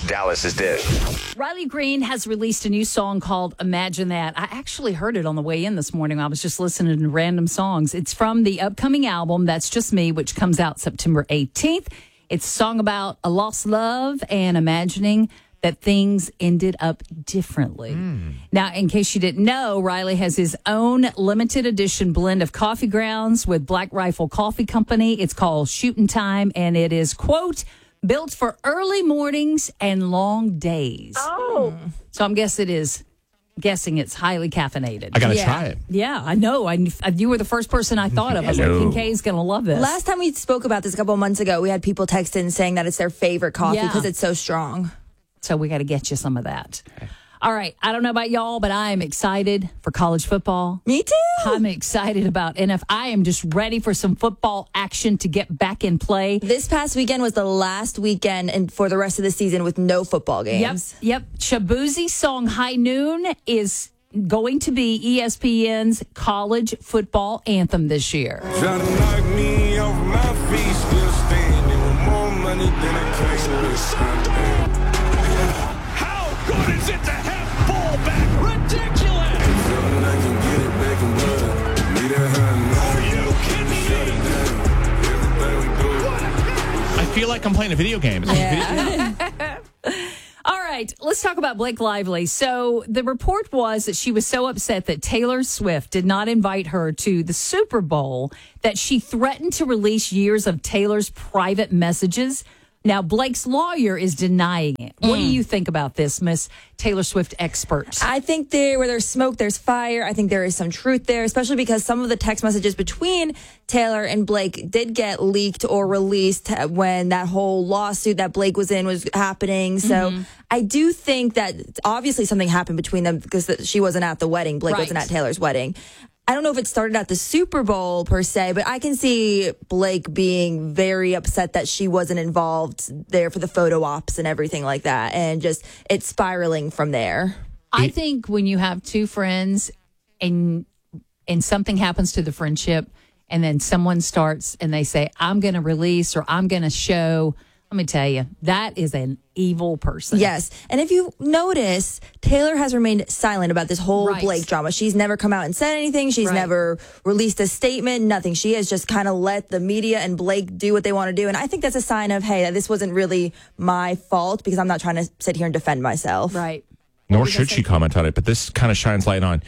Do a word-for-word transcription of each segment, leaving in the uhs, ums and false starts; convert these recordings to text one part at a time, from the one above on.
Dallas's Dish. Riley Green has released a new song called Imagine That. I actually heard it on the way in this morning. I was just listening to random songs. It's from the upcoming album, That's Just Me, which comes out September eighteenth. It's a song about a lost love and imagining that things ended up differently. Mm. Now, in case you didn't know, Riley has his own limited edition blend of coffee grounds with Black Rifle Coffee Company. It's called Shootin' Time, and it is, quote, built for early mornings and long days. Oh. Mm. So I'm guess it is. Guessing it's highly caffeinated. I got to yeah. try it. Yeah, I know. I, you were the first person I thought of. I was like, Kincaid's going to love this. Last time we spoke about this a couple of months ago, we had people text in saying that it's their favorite coffee because Yeah. it's so strong. So we got to get you some of that. Okay. All right. I don't know about y'all, but I am excited for college football. Me too. I'm excited about N F L. I am just ready for some football action to get back in play. This past weekend was the last weekend and for the rest of the season with no football games. Yep. Yep. Shabuzi's song High Noon is going to be E S P N's college football anthem this year. Try to knock me off my feet, still standing with more money than I came with. How good is it to have fullback? Ridiculous! I can get it back in blood. Need a hand. Are you kidding me? I feel like I'm playing a video game. It's Yeah. video. All right, let's talk about Blake Lively. So the report was that she was so upset that Taylor Swift did not invite her to the Super Bowl that she threatened to release years of Taylor's private messages. Now, Blake's lawyer is denying it. What do you think about this, Miss Taylor Swift expert? I think there, where there's smoke, there's fire. I think there is some truth there, especially because some of the text messages between Taylor and Blake did get leaked or released when that whole lawsuit that Blake was in was happening. So mm-hmm. I do think that obviously something happened between them because she wasn't at the wedding. Blake right. wasn't at Taylor's wedding. I don't know if it started at the Super Bowl per se, but I can see Blake being very upset that she wasn't involved there for the photo ops and everything like that, and just it's spiraling from there. I think when you have two friends and and something happens to the friendship, and then someone starts and they say, I'm going to release or I'm going to show, let me tell you, that is an evil person. Yes. And if you notice, Taylor has remained silent about this whole Right. Blake drama. She's never come out and said anything. She's Right. never released a statement, nothing. She has just kind of let the media and Blake do what they want to do. And I think that's a sign of, hey, this wasn't really my fault because I'm not trying to sit here and defend myself. Right. Nor should she comment on it, but this kind of shines light on,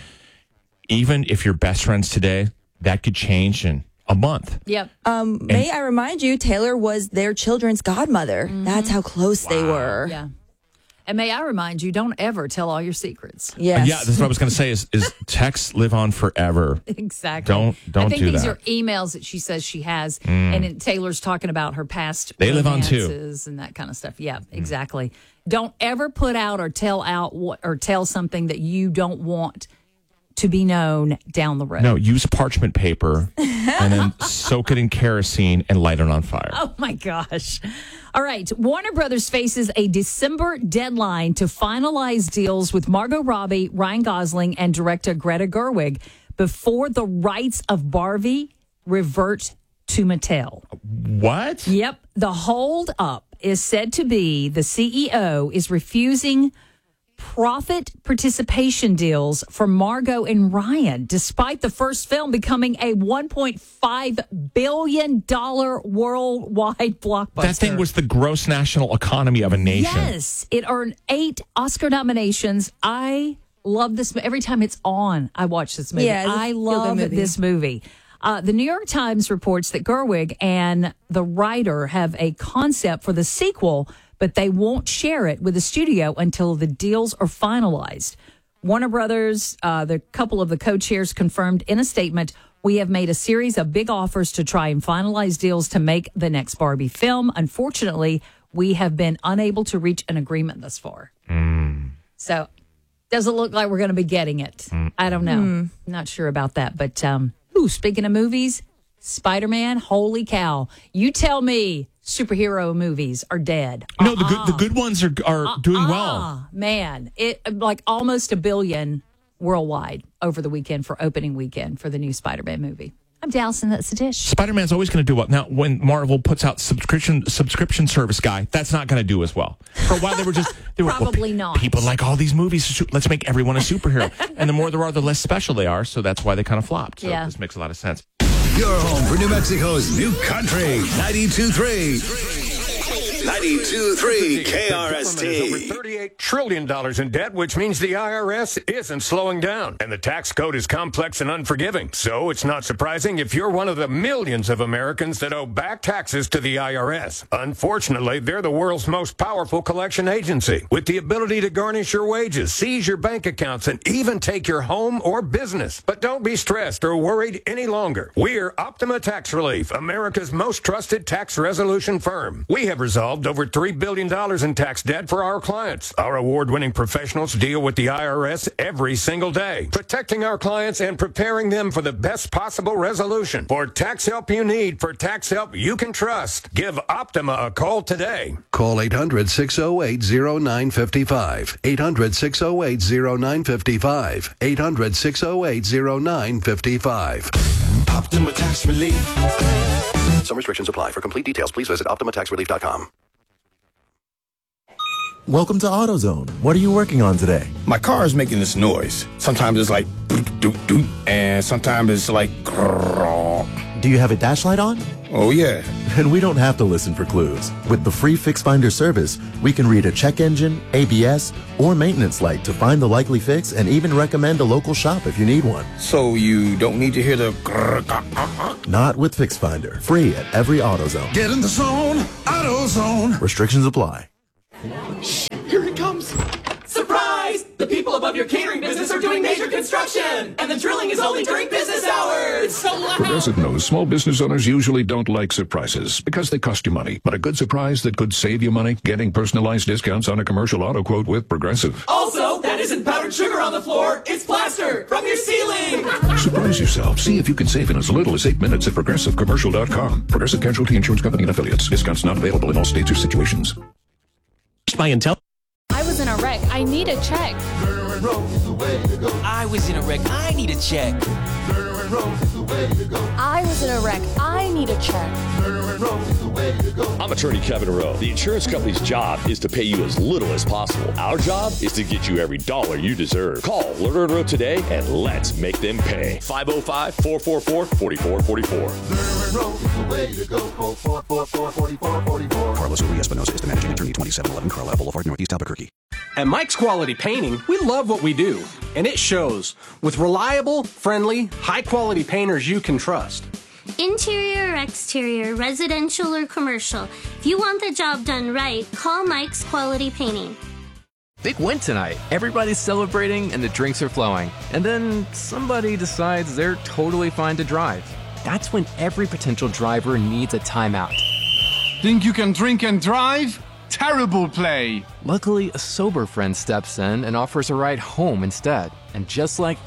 even if you're best friends today, that could change in a month. Yep. Um, may I remind you, Taylor was their children's godmother. Mm-hmm. That's how close wow. they were. Yeah. And may I remind you, don't ever tell all your secrets. Yes. Yeah, that's what I was going to say is, is texts live on forever. Exactly. Don't don't I think do these that. are emails that she says she has, Mm. and it, Taylor's talking about her past They live on too. romances and that kind of stuff. Yeah, mm. exactly. Don't ever put out or tell out what, or tell something that you don't want to be known down the road. No, use parchment paper and then soak it in kerosene and light it on fire. Oh, my gosh. All right. Warner Brothers faces a December deadline to finalize deals with Margot Robbie, Ryan Gosling, and director Greta Gerwig before the rights of Barbie revert to Mattel. What? Yep. The hold up is said to be the C E O is refusing profit participation deals for Margot and Ryan, despite the first film becoming a one point five billion dollars worldwide blockbuster. That thing was the gross national economy of a nation. Yes. It earned eight Oscar nominations. I love this. Every time it's on, I watch this movie. Yeah, I love movie. this movie. Uh, the New York Times reports that Gerwig and the writer have a concept for the sequel, but they won't share it with the studio until the deals are finalized. Warner Brothers, uh, the couple of the co-chairs confirmed in a statement, we have made a series of big offers to try and finalize deals to make the next Barbie film. Unfortunately, we have been unable to reach an agreement thus far. Mm. So, doesn't look like we're going to be getting it. Mm. I don't know. Mm. Not sure about that. But, um, ooh, speaking of movies, Spider-Man, holy cow. You tell me superhero movies are dead. No, the good the good ones are are uh-uh. doing well. Man, it like almost a billion worldwide over the weekend for opening weekend for the new Spider-Man movie. I'm Dallas, and that's the dish. Spider-Man's always going to do well. Now, when Marvel puts out subscription subscription service guy, that's not going to do as well. For a while, they were just they were, Probably well, not. People like all these movies. Let's make everyone a superhero. And the more there are, the less special they are. So that's why they kind of flopped. So Yeah. this makes a lot of sense. Your home for New Mexico's new country, ninety-two point three. ninety-two point three K R S T. Over thirty-eight trillion dollars in debt, which means the I R S isn't slowing down. And the tax code is complex and unforgiving. So it's not surprising if you're one of the millions of Americans that owe back taxes to the I R S. Unfortunately, they're the world's most powerful collection agency, with the ability to garnish your wages, seize your bank accounts, and even take your home or business. But don't be stressed or worried any longer. We're Optima Tax Relief, America's most trusted tax resolution firm. We have resolved over three billion dollars in tax debt for our clients. Our award-winning professionals deal with the I R S every single day, protecting our clients and preparing them for the best possible resolution. For tax help you need, for tax help you can trust, give Optima a call today. Call eight hundred, six oh eight, oh nine five five. eight hundred, six oh eight, oh nine five five. eight hundred, six oh eight, oh nine five five. Optima Tax Relief. Some restrictions apply. For complete details, please visit optima tax relief dot com. Welcome to AutoZone. What are you working on today? My car is making this noise. Sometimes it's like doot, doot, doot, and sometimes it's like grrr. Do you have a dash light on? Oh, yeah. Then we don't have to listen for clues. With the free Fix Finder service, we can read a check engine, A B S, or maintenance light to find the likely fix and even recommend a local shop if you need one. So you don't need to hear the grrr, grrr, grrr. Not with Fix Finder. Free at every AutoZone. Get in the zone, AutoZone. Restrictions apply. Here it comes. Surprise! The people above your catering business are doing major construction, and the drilling is only during business hours. So loud. Progressive knows small business owners usually don't like surprises because they cost you money. But a good surprise that could save you money, getting personalized discounts on a commercial auto quote with Progressive. Also, that isn't powdered sugar on the floor. It's plaster from your ceiling. Surprise yourself. See if you can save in as little as eight minutes at progressive commercial dot com. Progressive Casualty Insurance Company and affiliates. Discounts not available in all states or situations. My intel. I was in a wreck. I need a check. I was in a wreck. I need a check. I was in a wreck. I need a check. I'm attorney Kevin Rowe. The insurance company's job is to pay you as little as possible. Our job is to get you every dollar you deserve. Call Lerner and Rowe today and let's make them pay. five oh five, four four four, four four four four. Carlos Uri Espinosa is the managing attorney, twenty-seven eleven Carlisle Boulevard, Northeast Albuquerque. At Mike's Quality Painting, we love what we do, and it shows. With reliable, friendly, high-quality painters you can trust. Interior or exterior, residential or commercial, if you want the job done right, call Mike's Quality Painting. Big win tonight. Everybody's celebrating and the drinks are flowing. And then somebody decides they're totally fine to drive. That's when every potential driver needs a timeout. Think you can drink and drive? Terrible play. Luckily, a sober friend steps in and offers a ride home instead. And just like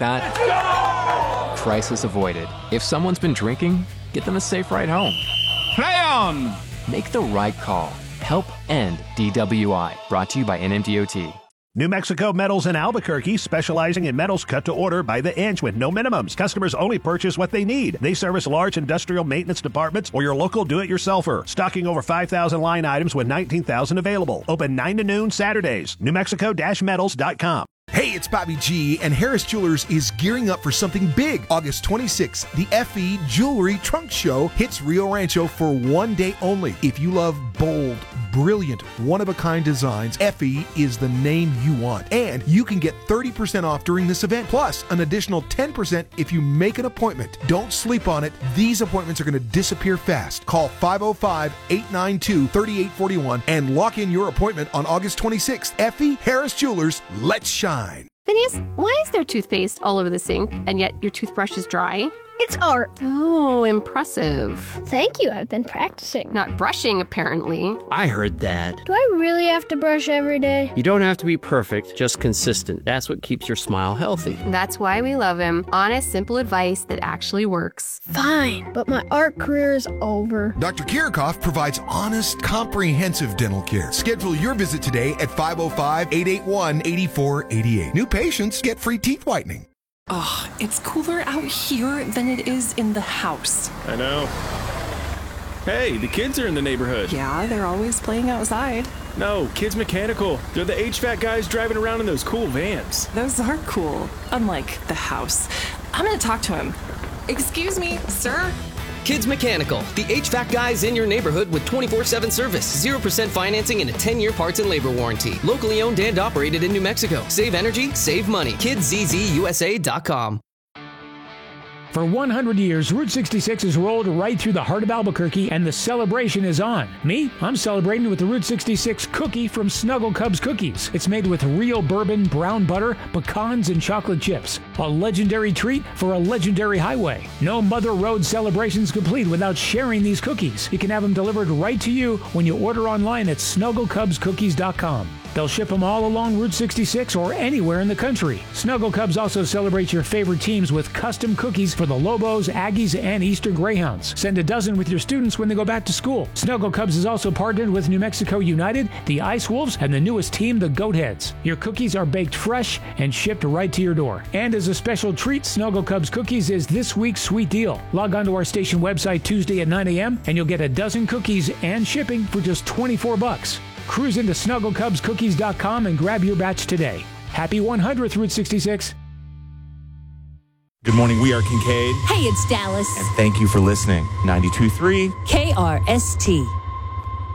that, crisis avoided. If someone's been drinking, get them a safe ride home. Play on! Make the right call. Help end D W I. Brought to you by N M D O T. New Mexico Metals in Albuquerque, specializing in metals cut to order by the inch with no minimums. Customers only purchase what they need. They service large industrial maintenance departments or your local do-it-yourselfer. Stocking over five thousand line items with nineteen thousand available. Open nine to noon Saturdays. New Mexico Metals dot com. Hey, it's Bobby G, and Harris Jewelers is gearing up for something big. August twenty-sixth, the F E Jewelry Trunk Show hits Rio Rancho for one day only. If you love bold, brilliant, one-of-a-kind designs, F E is the name you want. And you can get thirty percent off during this event, plus an additional ten percent if you make an appointment. Don't sleep on it. These appointments are going to disappear fast. Call five oh five, eight nine two, three eight four one and lock in your appointment on August twenty-sixth. F E Harris Jewelers, let's shine. Phineas, why is there toothpaste all over the sink, and yet your toothbrush is dry? It's art. Oh, impressive. Thank you, I've been practicing. Not brushing, apparently. I heard that. Do I really have to brush every day? You don't have to be perfect, just consistent. That's what keeps your smile healthy. That's why we love him. Honest, simple advice that actually works. Fine, but my art career is over. Doctor Kirikoff provides honest, comprehensive dental care. Schedule your visit today at five oh five, eight eight one, eight four eight eight. New patients get free teeth whitening. Ugh, it's cooler out here than it is in the house. I know. Hey, the kids are in the neighborhood. Yeah, they're always playing outside. No, Kids Mechanical. They're the H V A C guys driving around in those cool vans. Those are cool, unlike the house. I'm gonna talk to him. Excuse me, sir? Kids Mechanical, the H V A C guys in your neighborhood with twenty-four seven service, zero percent financing, and a ten-year parts and labor warranty. Locally owned and operated in New Mexico. Save energy, save money. kids z z u s a dot com. For one hundred years, Route sixty-six has rolled right through the heart of Albuquerque, and the celebration is on. Me? I'm celebrating with the Route sixty-six cookie from Snuggle Cubs Cookies. It's made with real bourbon, brown butter, pecans, and chocolate chips. A legendary treat for a legendary highway. No Mother Road celebrations complete without sharing these cookies. You can have them delivered right to you when you order online at snuggle cubs cookies dot com. They'll ship them all along Route sixty-six or anywhere in the country. Snuggle Cubs also celebrates your favorite teams with custom cookies for the Lobos, Aggies, and Eastern Greyhounds. Send a dozen with your students when they go back to school. Snuggle Cubs is also partnered with New Mexico United, the Ice Wolves, and the newest team, the Goatheads. Your cookies are baked fresh and shipped right to your door. And as a special treat, Snuggle Cubs Cookies is this week's sweet deal. Log on to our station website Tuesday at nine a.m. and you'll get a dozen cookies and shipping for just twenty-four bucks. Cruise into snuggle cubs cookies dot com and grab your batch today. Happy one hundredth Route sixty-six. Good morning, we are Kincaid. Hey, it's Dallas. And thank you for listening. ninety-two point three K R S T.